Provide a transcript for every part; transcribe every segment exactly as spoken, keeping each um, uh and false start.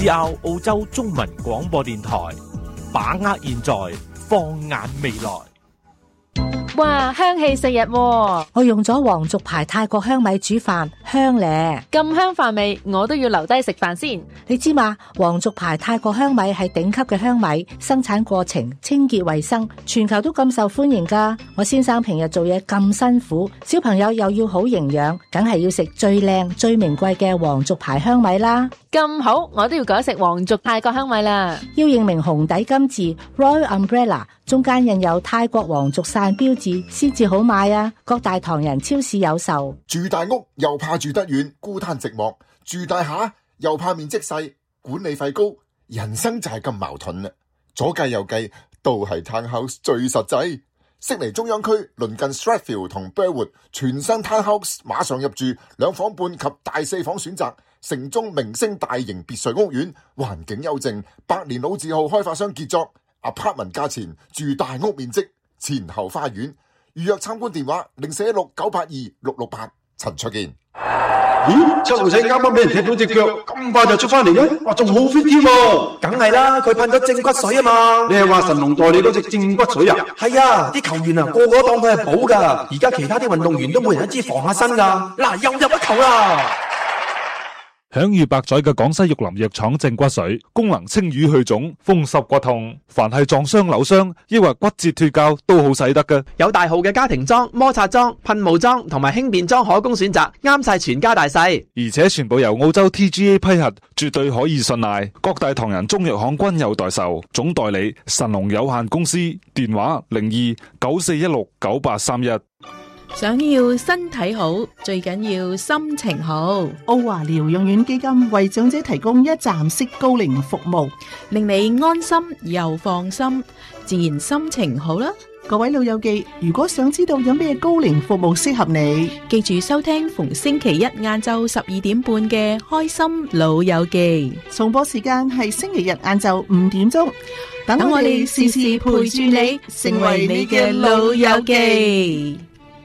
D R 澳洲中文廣播電台，把握現在，放眼未來。 哇，香氣四溢喎！ 我用咗皇族牌泰國香米煮飯，香咧。 咁香飯味，我都要留低食飯先。 你知嘛？皇族牌泰國香米係頂級嘅香米，生產過程清潔衛生，全球都咁受歡迎噶。我先生平日做嘢咁辛苦，小朋友又要好營養，梗係要食最靚最名貴嘅皇族牌香米啦。 咁好，我都要改食皇族泰國香米啦。 要認明紅底金字 Royal Umbrella， 中間印有泰國皇族傘標誌先至好買啊！各大唐人超市有售。 住大屋又怕住得遠，孤單寂寞；住大廈又怕面積細，管理費高。人生就係咁矛盾啦，左計右計，都係 townhouse 最實際。悉尼中央區鄰近 Strathfield 同 Burwood， 全新 townhouse 馬上入住，兩房半及大四房選擇，城中明星大型別墅屋苑，環境幽靜，百年老字號開發商傑作 apartment 價錢，住大屋面積，前後花園。預約參觀電話零四一六九八二六六八。陳卓健。 咦，七號仔啱啱俾人踢到隻腳，咁快就出翻嚟嘅？哇，仲好 fit 添喎！ 梗係啦，佢噴咗正骨水啊嘛！ 你係話神龍代理嗰隻正骨水啊？ 係啊，啲球員啊個個當佢係寶噶，而家其他啲運動員都每人一支防下身噶。嗱，又入一球啦！ 享譽百載嘅廣西玉林藥廠正骨水，功能清瘀去腫、風濕骨痛，凡係撞傷扭傷，抑或骨折脫臼都好使得嘅。 有大號嘅家庭裝、摩擦裝、噴霧裝同埋輕便裝可供選擇，啱晒全家大細。 而且全部由澳洲 T G A 批核，絕對可以信賴。各大唐人中藥行均有代售。總代理神龍有限公司，電話零二九四一六九八三一。 想要身體好，最緊要心情好。 澳華療養院基金為長者提供一站式高齡服務， 令你安心又放心，自然心情好啦。 各位老友記，如果想知道有咩高齡服務適合你， 記住收聽逢星期一晏晝十二點半嘅開心老友記， 重播時間係星期日晏晝五點鐘。等我哋時時陪住你，成為你嘅老友記。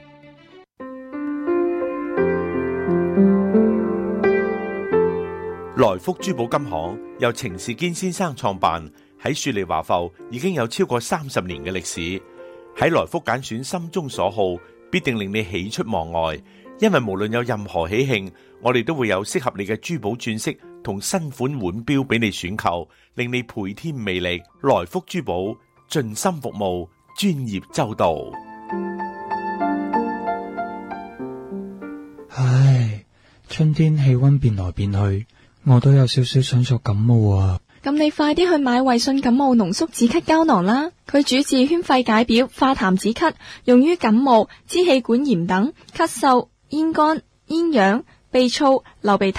來福珠寶金行由程士堅先生創辦，喺雪梨華埠已經有超過三十年嘅歷史。喺來福揀選心中所好，必定令你喜出望外。因為無論有任何喜慶，我哋都會有適合你嘅珠寶鑽飾同新款腕錶俾你選購，令你倍添魅力。來福珠寶盡心服務，專業周到。 唉，春天氣溫變來變去，我都有少少想作感冒啊！ 咁你快啲去買衛信感冒濃縮止咳膠囊啦！佢主治圈肺解表、化痰止咳，用於感冒、支氣管炎等咳嗽、咽乾、咽癢、鼻燥、流鼻涕。